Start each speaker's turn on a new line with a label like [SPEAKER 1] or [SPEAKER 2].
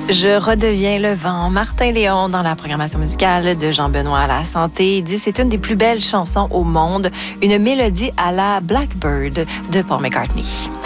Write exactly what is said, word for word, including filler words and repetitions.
[SPEAKER 1] Je redeviens le vent. Martin Léon dans la programmation musicale de Jean-Benoît à la santé. Il dit c'est une des plus belles chansons au monde, une mélodie à la Blackbird de Paul McCartney.